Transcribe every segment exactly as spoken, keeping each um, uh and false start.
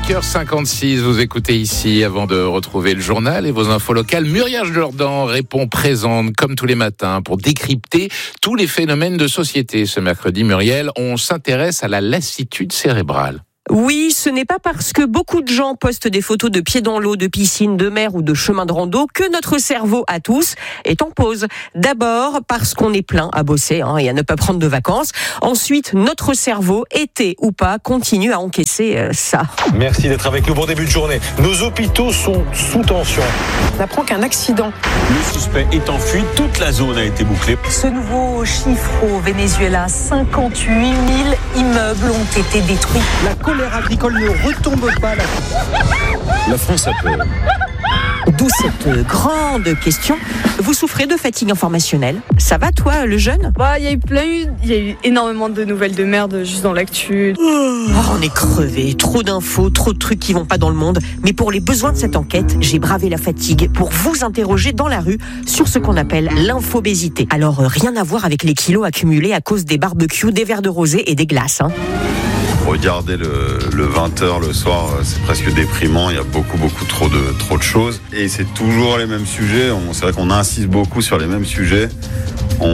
cinq heures cinquante-six, vous écoutez ici avant de retrouver le journal et vos infos locales. Muriel Jourdan répond présente comme tous les matins pour décrypter tous les phénomènes de société. Ce mercredi, Muriel, on s'intéresse à la lassitude cérébrale. Oui, ce n'est pas parce que beaucoup de gens postent des photos de pieds dans l'eau, de piscine, de mer ou de chemin de rando que notre cerveau à tous est en pause. D'abord parce qu'on est plein à bosser hein, et à ne pas prendre de vacances. Ensuite, notre cerveau, été ou pas, continue à encaisser euh, ça. Merci d'être avec nous. Bon début de journée. Nos hôpitaux sont sous tension. On apprend qu'un accident. Le suspect est en fuite. Toute la zone a été bouclée. Ce nouveau chiffre au Venezuela, cinquante-huit mille immeubles ont été détruits. La colère agricole ne retombe pas. La, la France a peur. D'où cette grande question. Vous souffrez de fatigue informationnelle? Ça va, toi, le jeune? Bah, il y a eu plein, il y a eu énormément de nouvelles de merde juste dans l'actu. Oh, on est crevé, trop d'infos, trop de trucs qui vont pas dans le monde. Mais pour les besoins de cette enquête, j'ai bravé la fatigue pour vous interroger dans la rue sur ce qu'on appelle l'infobésité. Alors, rien à voir avec les kilos accumulés à cause des barbecues, des verres de rosé et des glaces, hein. Regarder le, le vingt heures le soir, c'est presque déprimant. Il y a beaucoup, beaucoup trop de, trop de choses. Et c'est toujours les mêmes sujets. On, c'est vrai qu'on insiste beaucoup sur les mêmes sujets. On,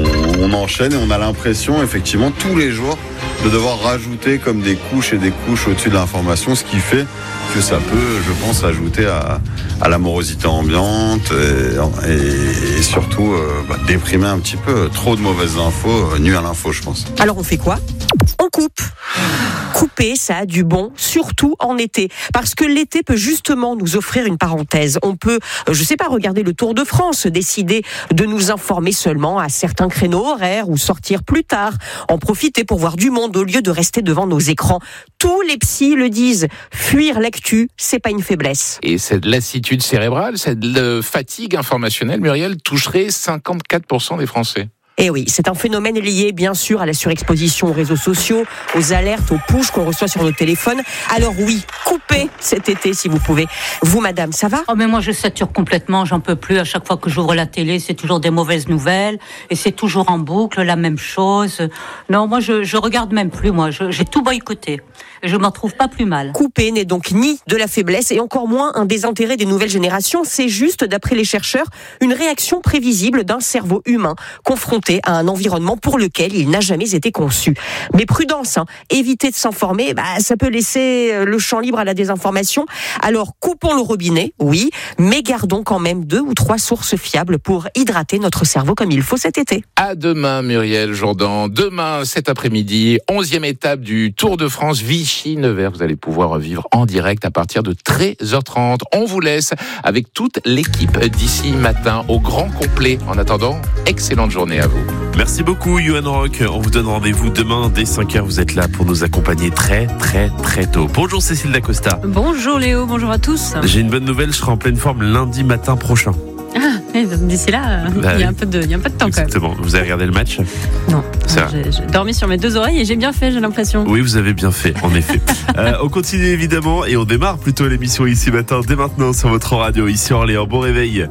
on enchaîne et on a l'impression, effectivement, tous les jours, de devoir rajouter comme des couches et des couches au-dessus de l'information, ce qui fait que ça peut, je pense, ajouter à, à la morosité ambiante et, et, et surtout euh, bah, déprimer un petit peu. Trop de mauvaises infos euh, nuit à l'info, je pense. Alors on fait quoi? On coupe. Couper, ça a du bon, surtout en été. Parce que l'été peut justement nous offrir une parenthèse. On peut, je sais pas, regarder le Tour de France, décider de nous informer seulement à certains créneaux horaires ou sortir plus tard, en profiter pour voir du monde au lieu de rester devant nos écrans. Tous les psys le disent, fuir l'actu, c'est pas une faiblesse. Et cette lassitude cérébrale, cette fatigue informationnelle, Muriel, toucherait cinquante-quatre pour cent des Français. Eh oui, c'est un phénomène lié bien sûr à la surexposition aux réseaux sociaux, aux alertes, aux pushs qu'on reçoit sur nos téléphones. Alors oui, coupez cet été si vous pouvez. Vous, madame, ça va? Oh mais moi je sature complètement, j'en peux plus. À chaque fois que j'ouvre la télé, c'est toujours des mauvaises nouvelles et c'est toujours en boucle la même chose. Non, moi je, je regarde même plus. Moi, je, j'ai tout boycotté. Je m'en trouve pas plus mal. Couper n'est donc ni de la faiblesse et encore moins un désintérêt des nouvelles générations. C'est juste, d'après les chercheurs, une réaction prévisible d'un cerveau humain confronté à un environnement pour lequel il n'a jamais été conçu. Mais prudence, hein, éviter de s'informer, bah, ça peut laisser le champ libre à la désinformation. Alors coupons le robinet, oui, mais gardons quand même deux ou trois sources fiables pour hydrater notre cerveau comme il faut cet été. À demain, Muriel Jourdan. Demain, cet après-midi, onzième étape du Tour de France Vichy-Nevers. Vous allez pouvoir vivre en direct à partir de treize heures trente. On vous laisse avec toute l'équipe d'ici matin au grand complet. En attendant, excellente journée à vous. Merci beaucoup, Yoann Rock. On vous donne rendez-vous demain dès cinq heures. Vous êtes là pour nous accompagner très, très, très tôt. Bonjour Cécile Dacosta. Bonjour Léo, bonjour à tous. J'ai une bonne nouvelle, je serai en pleine forme lundi matin prochain. Ah, d'ici là, bah, il y a un peu de, il y a un peu de temps quand même. Exactement. Vous avez regardé le match? Non. C'est j'ai, j'ai dormi sur mes deux oreilles et j'ai bien fait, j'ai l'impression. Oui, vous avez bien fait, en effet. euh, on continue évidemment et on démarre plutôt l'émission ici matin, dès maintenant sur votre radio, ici Orléans. Bon réveil.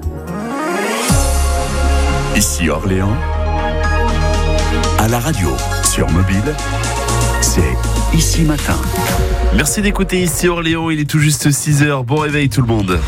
Ici Orléans, à la radio, sur mobile, c'est Ici Matin. Merci d'écouter Ici Orléans, il est tout juste six heures. Bon réveil tout le monde.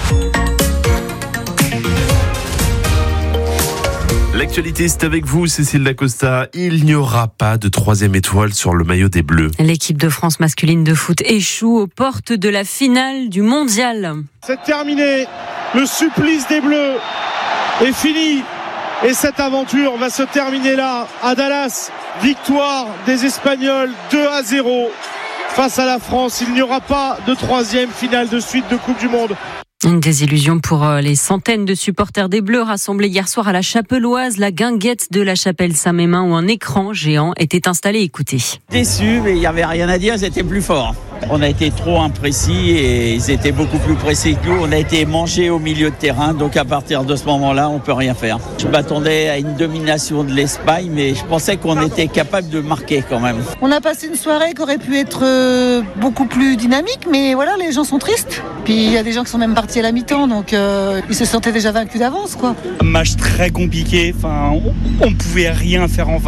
L'actualité, c'est avec vous, Cécile Dacosta. Il n'y aura pas de troisième étoile sur le maillot des Bleus. L'équipe de France masculine de foot échoue aux portes de la finale du mondial. C'est terminé. Le supplice des Bleus est fini. Et cette aventure va se terminer là, à Dallas. Victoire des Espagnols deux à zéro face à la France. Il n'y aura pas de troisième finale de suite de Coupe du Monde. Une désillusion pour les centaines de supporters des Bleus rassemblés hier soir à la Chapelloise, la guinguette de la chapelle Saint-Mémin où un écran géant était installé. Écoutez. Déçu, mais il n'y avait rien à dire, c'était plus fort. On a été trop imprécis et ils étaient beaucoup plus précis que nous. On a été mangés au milieu de terrain, donc à partir de ce moment-là, on ne peut rien faire. Je m'attendais à une domination de l'Espagne, mais je pensais qu'on était capable de marquer quand même. On a passé une soirée qui aurait pu être beaucoup plus dynamique, mais voilà, les gens sont tristes. Puis il y a des gens qui sont même partis à la mi-temps, donc euh, ils se sentaient déjà vaincus d'avance, quoi. Un match très compliqué, enfin, on ne pouvait rien faire en face.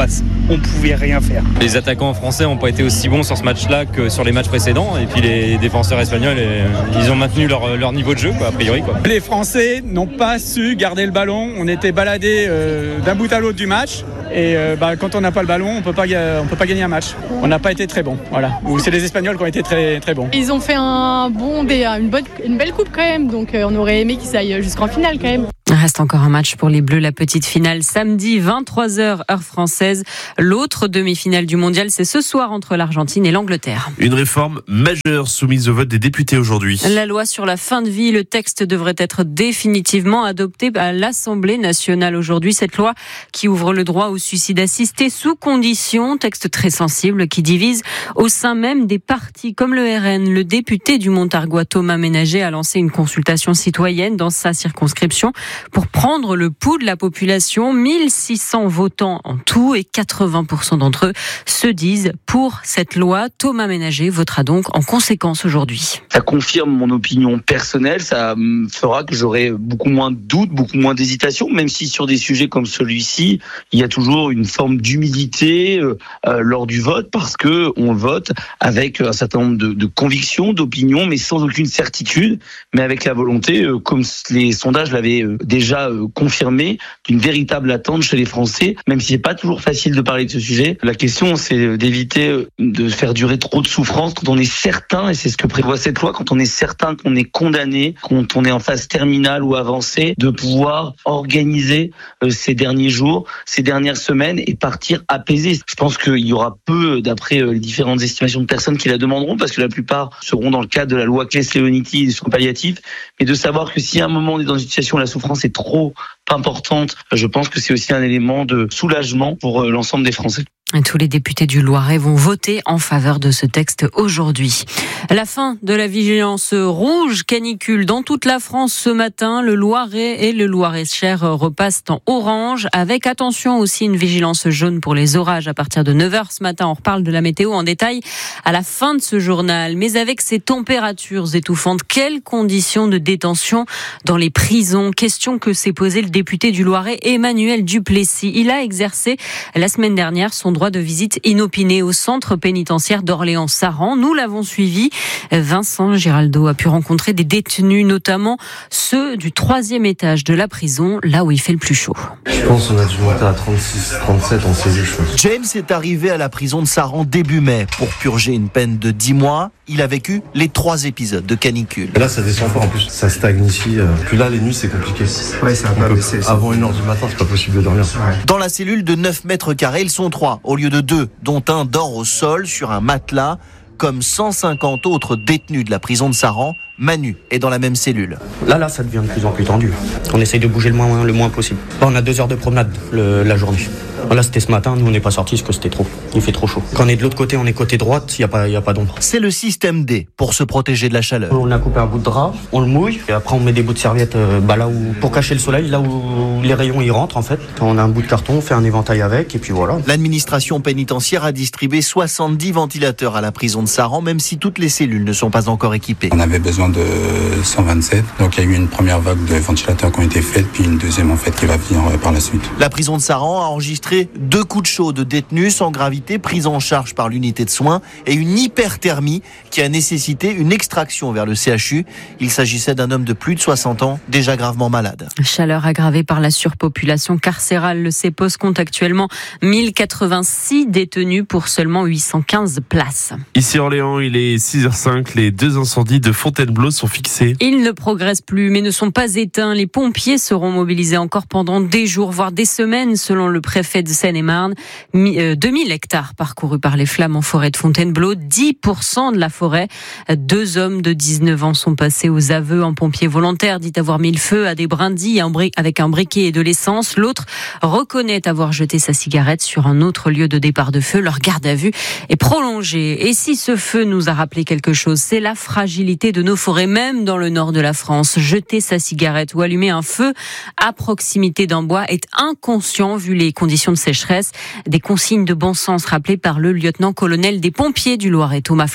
on pouvait rien faire. Les attaquants français n'ont pas été aussi bons sur ce match-là que sur les matchs précédents. Et puis les défenseurs espagnols, ils ont maintenu leur, leur niveau de jeu, quoi, a priori. Quoi. Les Français n'ont pas su garder le ballon. On était baladés euh, d'un bout à l'autre du match. Et euh, bah, quand on n'a pas le ballon, on ne peut pas gagner un match. On n'a pas été très bon. Voilà. C'est les Espagnols qui ont été très, très bons. Ils ont fait un bon, une, bonne, une belle coupe quand même. Donc euh, on aurait aimé qu'ils aillent jusqu'en finale quand même. Il reste encore un match pour les Bleus, la petite finale samedi vingt-trois heures heure française. L'autre demi-finale du mondial, c'est ce soir entre l'Argentine et l'Angleterre. Une réforme majeure soumise au vote des députés aujourd'hui. La loi sur la fin de vie, le texte devrait être définitivement adopté à l'Assemblée nationale aujourd'hui. Cette loi qui ouvre le droit au suicide assisté sous condition, texte très sensible qui divise au sein même des partis comme le R N. Le député du Montargois Thomas Ménager a lancé une consultation citoyenne dans sa circonscription pour prendre le pouls de la population. mille six cents votants en tout et quatre-vingts pour cent d'entre eux se disent pour cette loi. Thomas Ménager votera donc en conséquence aujourd'hui. Ça confirme mon opinion personnelle, ça fera que j'aurai beaucoup moins de doutes, beaucoup moins d'hésitation, même si sur des sujets comme celui-ci, il y a toujours une forme d'humilité euh, euh, lors du vote parce que on vote avec un certain nombre de, de convictions, d'opinions, mais sans aucune certitude, mais avec la volonté, euh, comme les sondages l'avaient euh, déjà euh, confirmé, d'une véritable attente chez les Français, même si c'est pas toujours facile de parler de ce sujet. La question, c'est d'éviter de faire durer trop de souffrance quand on est certain, et c'est ce que prévoit cette loi, quand on est certain qu'on est condamné, quand on est en phase terminale ou avancée, de pouvoir organiser euh, ces derniers jours, ces dernières semaines et partir apaisé. Je pense qu'il y aura peu, d'après les différentes estimations de personnes qui la demanderont, parce que la plupart seront dans le cadre de la loi Claes-Leonetti et des soins palliatifs, mais de savoir que si à un moment on est dans une situation où la souffrance est trop importante, je pense que c'est aussi un élément de soulagement pour l'ensemble des Français. Tous les députés du Loiret vont voter en faveur de ce texte aujourd'hui. La fin de la vigilance rouge canicule dans toute la France ce matin. Le Loiret et le Loiret-Cher repassent en orange avec attention aussi une vigilance jaune pour les orages à partir de neuf heures ce matin. On reparle de la météo en détail à la fin de ce journal. Mais avec ces températures étouffantes, quelles conditions de détention dans les prisons? Question que s'est posée le député du Loiret Emmanuel Duplessis. Il a exercé la semaine dernière son droit de visite inopinée au centre pénitentiaire d'Orléans-Saran. Nous l'avons suivi. Vincent Giraldo a pu rencontrer des détenus, notamment ceux du troisième étage de la prison, là où il fait le plus chaud. Je pense qu'on a dû monter à trente-six, trente-sept, on sait juste. James est arrivé à la prison de Saran début mai pour purger une peine de dix mois. Il a vécu les trois épisodes de canicule. Là, ça descend pas en plus. Ça stagne ici. Puis là, les nuits, c'est compliqué. Ouais, ça va pas baisser. Avant une heure du matin, c'est pas possible de dormir. Ouais. Dans la cellule de neuf mètres carrés, ils sont trois au lieu de deux, dont un dort au sol sur un matelas. Comme cent cinquante autres détenus de la prison de Saran, Manu est dans la même cellule. Là, là, ça devient de plus en plus tendu. On essaye de bouger le moins, le moins possible. Là, on a deux heures de promenade le, la journée. Là, c'était ce matin. Nous, on n'est pas sortis parce que c'était trop. Il fait trop chaud. Quand on est de l'autre côté, on est côté droite, il n'y a pas, il y a pas d'ombre. C'est le système D pour se protéger de la chaleur. On a coupé un bout de drap, on le mouille, et après on met des bouts de serviette euh, bah, là où, pour cacher le soleil, là où les rayons y rentrent en fait. On a un bout de carton, on fait un éventail avec, et puis voilà. L'administration pénitentiaire a distribué soixante-dix ventilateurs à la prison de Saran, même si toutes les cellules ne sont pas encore équipées. On avait besoin de cent vingt-sept, donc il y a eu une première vague de ventilateurs qui ont été faits, puis une deuxième en fait qui va venir par la suite. La prison de Saran a enregistré deux coups de chaud de détenus sans gravité pris en charge par l'unité de soins et une hyperthermie qui a nécessité une extraction vers le C H U. Il s'agissait d'un homme de plus de soixante ans, déjà gravement malade. Chaleur aggravée par la surpopulation carcérale. Le C E P O S compte actuellement mille quatre-vingt-six détenus pour seulement huit cent quinze places. Ici Orléans, il est six heures cinq. Les deux incendies de Fontainebleau sont fixés. Ils ne progressent plus mais ne sont pas éteints. Les pompiers seront mobilisés encore pendant des jours, voire des semaines, selon le préfet de Seine-et-Marne. deux mille hectares parcourus par les flammes en forêt de Fontainebleau, dix pour cent de la forêt. Deux hommes de dix-neuf ans sont passés aux aveux. Un pompier volontaire dit avoir mis le feu à des brindilles avec un briquet et de l'essence. L'autre reconnaît avoir jeté sa cigarette sur un autre lieu de départ de feu. Leur garde à vue est prolongée. Et si ce feu nous a rappelé quelque chose, c'est la fragilité de nos forêts, même dans le nord de la France. Jeter sa cigarette ou allumer un feu à proximité d'un bois est inconscient vu les conditions de sécheresse. Des consignes de bon sens rappelées par le lieutenant-colonel des pompiers du Loiret, Thomas Flamand.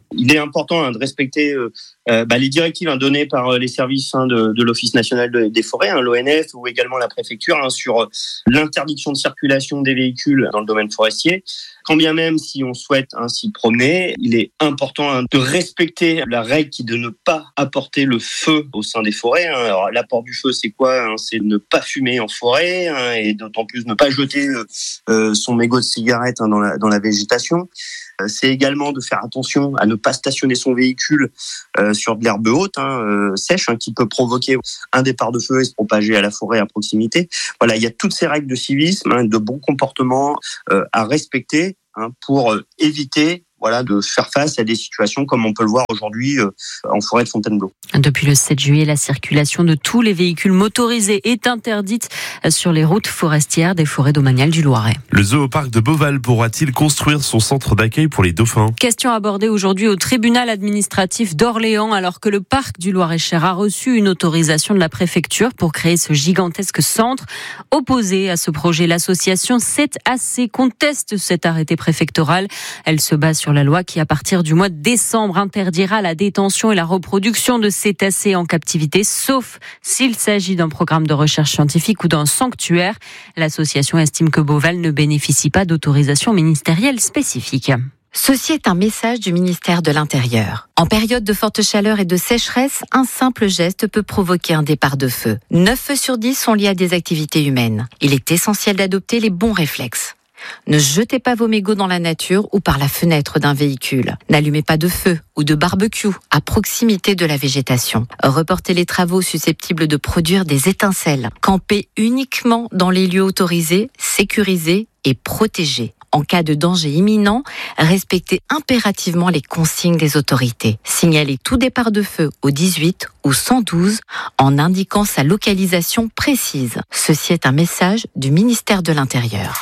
Il est important hein, de respecter euh, euh, bah, les directives hein, données par euh, les services hein, de, de l'Office national de, des forêts, hein, l'O N F, ou également la préfecture, hein, sur euh, l'interdiction de circulation des véhicules dans le domaine forestier. Quand bien même si on souhaite hein, s'y promener, il est important hein, de respecter la règle qui est de ne pas apporter le feu au sein des forêts. Hein. Alors, l'apport du feu, c'est quoi hein? C'est de ne pas fumer en forêt hein, et d'autant plus ne pas jeter euh, son mégot de cigarette hein, dans la, dans la végétation. C'est également de faire attention à ne pas stationner son véhicule euh, sur de l'herbe haute, hein, euh, sèche, hein, qui peut provoquer un départ de feu et se propager à la forêt à proximité. Voilà, il y a toutes ces règles de civisme, hein, de bon comportement euh, à respecter hein, pour euh, éviter voilà, de faire face à des situations comme on peut le voir aujourd'hui euh, en forêt de Fontainebleau. Depuis le sept juillet, la circulation de tous les véhicules motorisés est interdite sur les routes forestières des forêts domaniales du Loiret. Le zooparc de Beauval pourra-t-il construire son centre d'accueil pour les dauphins ? Question abordée aujourd'hui au tribunal administratif d'Orléans alors que le parc du Loir-et-Cher a reçu une autorisation de la préfecture pour créer ce gigantesque centre. Opposée à ce projet, l'association sept A C conteste cet arrêté préfectoral. Elle se base sur la loi qui, à partir du mois de décembre, interdira la détention et la reproduction de cétacés en captivité, sauf s'il s'agit d'un programme de recherche scientifique ou d'un sanctuaire. L'association estime que Beauval ne bénéficie pas d'autorisation ministérielle spécifique. Ceci est un message du ministère de l'Intérieur. En période de forte chaleur et de sécheresse, un simple geste peut provoquer un départ de feu. neuf feux sur dix sont liés à des activités humaines. Il est essentiel d'adopter les bons réflexes. Ne jetez pas vos mégots dans la nature ou par la fenêtre d'un véhicule. N'allumez pas de feu ou de barbecue à proximité de la végétation. Reportez les travaux susceptibles de produire des étincelles. Campez uniquement dans les lieux autorisés, sécurisés et protégés. En cas de danger imminent, respectez impérativement les consignes des autorités. Signalez tout départ de feu au dix-huit ou cent douze en indiquant sa localisation précise. Ceci est un message du ministère de l'Intérieur.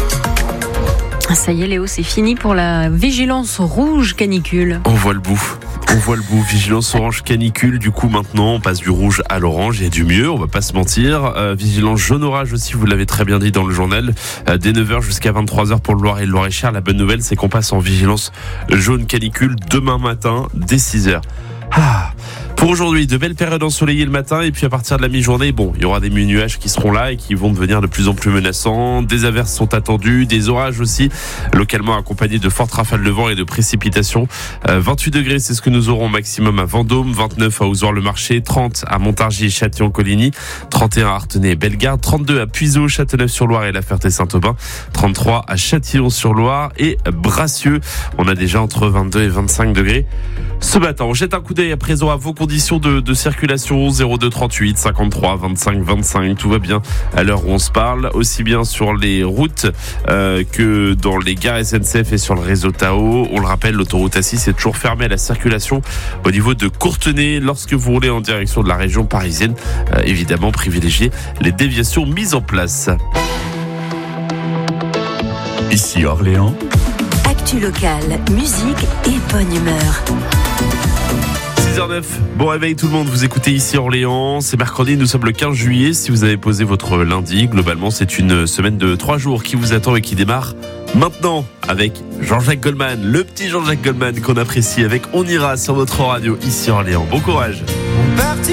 Ça y est Léo, c'est fini pour la vigilance rouge canicule. On voit le bout. On voit le bout. Vigilance orange canicule. Du coup, maintenant, on passe du rouge à l'orange. Il y a du mieux, on va pas se mentir. Euh, vigilance jaune orage aussi, vous l'avez très bien dit dans le journal. Euh, dès neuf heures jusqu'à vingt-trois heures pour le Loir et le Loir-et-Cher. La bonne nouvelle, c'est qu'on passe en vigilance jaune canicule demain matin dès six heures. Ah. Pour aujourd'hui, de belles périodes ensoleillées le matin et puis à partir de la mi-journée, bon, il y aura des nuages qui seront là et qui vont devenir de plus en plus menaçants. Des averses sont attendues, des orages aussi, localement accompagnés de fortes rafales de vent et de précipitations. Euh, vingt-huit degrés, c'est ce que nous aurons au maximum à Vendôme, vingt-neuf à Ozoir-le-Marché, trente à Montargis, Châtillon-Coligny, trente et un à Artenay et Bellegarde, trente-deux à Puiseaux, Châteauneuf-sur-Loire et La Ferté-Saint-Aubin, trente-trois à Châtillon-sur-Loire et Bracieux. On a déjà entre vingt-deux et vingt-cinq degrés. Ce matin, on jette un coup d'œil à présent à vos conditions de, de circulation. Zéro deux trente-huit cinquante-trois vingt-cinq vingt-cinq. Tout va bien à l'heure où on se parle, aussi bien sur les routes euh, que dans les gares S N C F et sur le réseau Tao. On le rappelle, l'autoroute A six est toujours fermée à la circulation au niveau de Courtenay lorsque vous roulez en direction de la région parisienne. Euh, évidemment, privilégiez les déviations mises en place. Ici Orléans. Actu locale, musique et bonne humeur. six heures neuf, bon réveil tout le monde, vous écoutez ici Orléans, c'est mercredi, nous sommes le quinze juillet, si vous avez posé votre lundi, globalement c'est une semaine de trois jours qui vous attend et qui démarre maintenant avec Jean-Jacques Goldman, le petit Jean-Jacques Goldman qu'on apprécie avec On ira sur votre radio ici Orléans, bon courage.